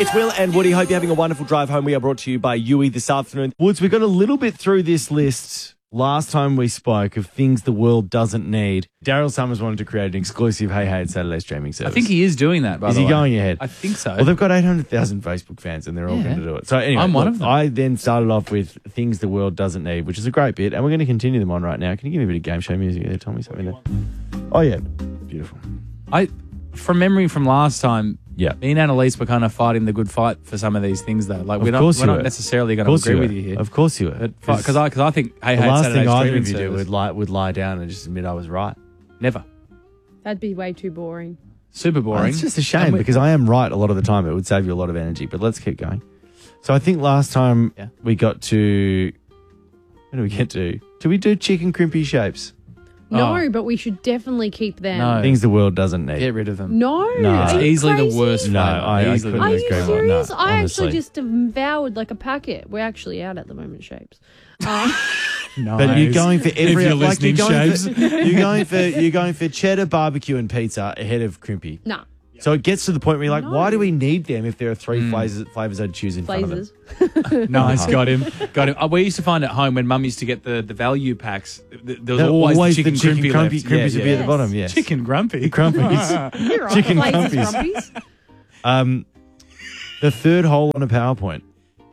It's Will and Woody. Hope you're having a wonderful drive home. We are brought to you by Yui this afternoon. Woods, we got a little bit through this list last time we spoke of things the world doesn't need. Daryl Summers wanted to create an exclusive Hey Hey It's Saturday streaming service. I think he is doing that, by the way. Is he going ahead? I think so. Well, they've got 800,000 Facebook fans and they're all going to do it. So anyway, I'm one of them. I then started off with things the world doesn't need, which is a great bit, and we're going to continue them on right now. Can you give me a bit of game show music there? Tell me something there. Oh, yeah. Beautiful. From memory from last time, Yeah. me and Annalise were kind of fighting the good fight for some of these things, though. Like we're course not you were. necessarily going to agree with you here. Of course you were. Because I think Hey the Hey It's last Saturday thing either streaming of you do service. would lie down and just admit I was right. Never. That'd be way too boring. Super boring. It's just a shame because I am right a lot of the time. It would save you a lot of energy, but let's keep going. So I think last time we got to... What did we get to? Did we do chicken crimpy shapes? No, but we should definitely keep them. No. Things the world doesn't need. Get rid of them. No. It's Are you easily the crazy? worst No, flavour. I Easily couldn't Are the you agree more. serious? No, I honestly. actually just devoured like a packet. We're actually out at the moment, Shapes. Nice. But you're going for every... you're like listening, you're going for cheddar, barbecue and pizza ahead of crimpy. Nah. So it gets to the point where you're like, No. why do we need them if there are three flavors I'd choose in front of them? Blazers. Nice, got him. We used to find at home when Mum used to get the value packs, there was always the chicken crimpy left. Crumpies would be at the Yes. bottom, yes. Chicken grumpy. Crumpies. You're right. Chicken Blazers crumpies. crumpies. The third hole on a PowerPoint.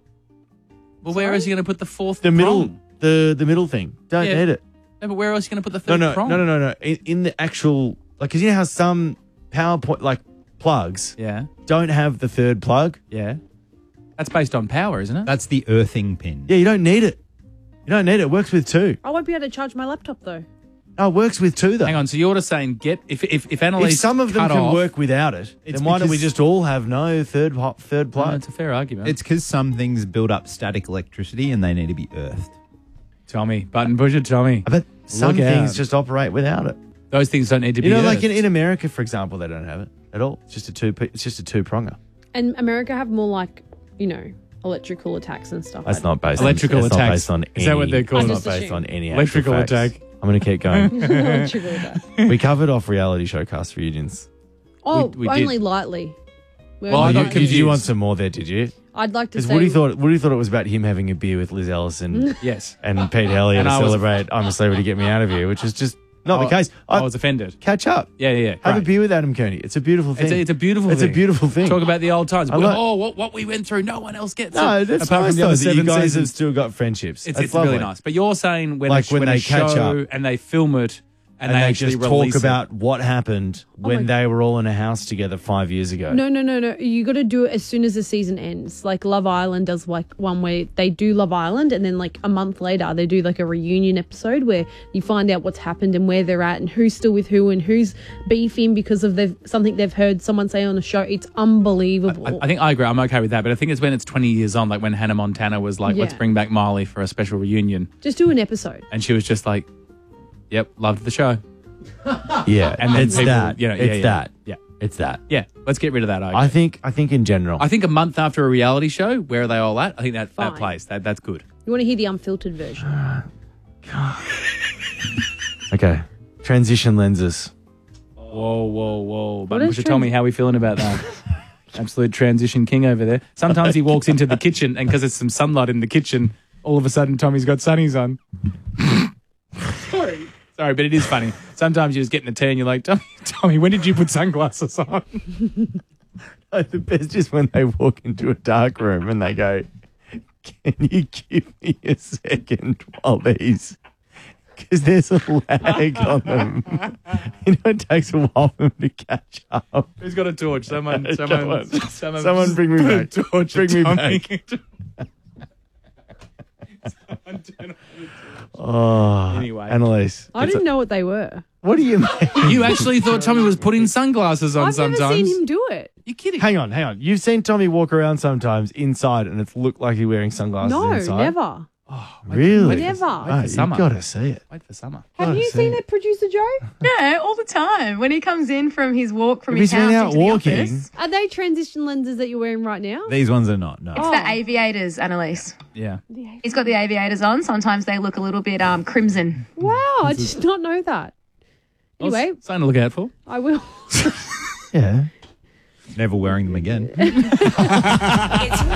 Well, where else are you going to put the fourth The middle, prong? the middle thing. Don't Yeah. need it. No, but where else are you going to put the No, third prong? no. In the actual, like, because you know how some PowerPoint, like, plugs Yeah, don't have the third plug? yeah. That's based on power, isn't it? That's the earthing pin. Yeah, you don't need it. You don't need it. It works with two. I won't be able to charge my laptop though. No, it works with two, though. Hang on, so you're just saying if Annalise If some of them cut can off, work without it, It's then why don't we because- just all have no third No, plug? it's a fair argument. It's because some things build up static electricity and they need to be earthed. Tommy, button pusher Tommy. But some Look things out. just operate without it. Those things don't need to be You know, like earthed. in America, for example, they don't have it at all. It's just a two pronger. And America have more like, electrical attacks and stuff. That's like not based Electrical on it's not attacks. based on Is that what any- they're called? It's I not just based on assumed. any Electrical actual facts. attack. I'm going to keep going. that. Electrical attack. We covered off reality show cast reunions. Oh, we only did. lightly. We're Well, I only got lightly. Did you confused. want some more there, did you? I'd like to Because say Woody thought it was about him having a beer with Liz Ellison Yes. and Pete Hellier And to I was- celebrate I'm a Celebrity, Get Me Out of Here, which is just not the case. I was offended. Catch up. Yeah. Have a Great. beer with Adam Kearney. It's a beautiful thing. It's a beautiful It's thing. a beautiful thing. Talk about the old times. I like- What we went through, no one else gets No, it. that's apart nice from the though other that you 7 guys have seasons. still got friendships. It's That's really lovely. nice. But you're saying when, Like when when a they catch show up. and they film it and they actually just talk release it. about what happened when my- they were all in a house together 5 years ago. No. You got to do it as soon as the season ends. Like Love Island does like one where they do Love Island and then like a month later they do like a reunion episode where you find out what's happened and where they're at and who's still with who and who's beefing because of something they've heard someone say on the show. It's unbelievable. I think I agree. I'm okay with that. But I think it's when it's 20 years on, like when Hannah Montana was like, let's Yeah. bring back Miley for a special reunion. Just do an episode. And she was just like, yep, loved the show. Yeah, And then it's people, that. you know, It's yeah. that. Yeah. It's that. Yeah. Let's get rid of that. I think in general. I think a month after a reality show, where are they all at? I think that Fine. plays. That's good. You want to hear the unfiltered version? Okay. Transition lenses. Whoa. But is Pusha, tell me trans- how we feeling about that. Absolute transition king over there. Sometimes he walks into the kitchen and because there's some sunlight in the kitchen, all of a sudden Tommy's got sunnies on. Sorry, but it is funny. Sometimes you just get in a tea and you're like, Tommy, when did you put sunglasses on? The best is when they walk into a dark room and they go, "Can you give me a second while these..." Because there's a lag on them. It takes a while for them to catch up. Who's got a torch? Someone Bring me back. Torch Bring me Tommy. back. Someone turn on the- Oh, Anyway. Annalise, I didn't know what they were. what do you mean? You actually thought Tommy was putting sunglasses on I've sometimes? never seen him do it. You kidding? Hang on. You've seen Tommy walk around sometimes inside and it's looked like he's wearing sunglasses No, inside? never. Really? Never. Oh, you've summer. got to see it. Wait for summer. Have you seen it, Producer Joe? Yeah, all the time. When he comes in from his walk from If his he's been house out into walking- the office. Are they transition lenses that you're wearing right now? These ones are not, no. It's the aviators, Annalise. Yeah. He's got the aviators on. Sometimes they look a little bit crimson. Wow, I did not know that. Anyway, Something to look out for. I will. Yeah. Never wearing them again. It's